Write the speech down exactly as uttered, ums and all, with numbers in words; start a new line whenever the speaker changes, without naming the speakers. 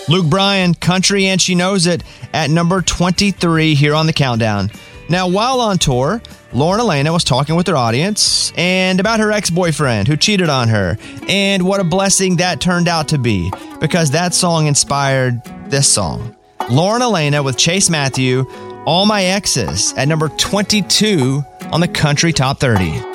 Luke Bryan, Country and She Knows It, at number twenty-three here on the countdown. Now, while on tour, Lauren Alaina was talking with her audience and about her ex-boyfriend who cheated on her, and what a blessing that turned out to be, because that song inspired this song. Lauren Alaina with Chase Matthew, All My Exes, at number twenty-two on the Country Top thirty.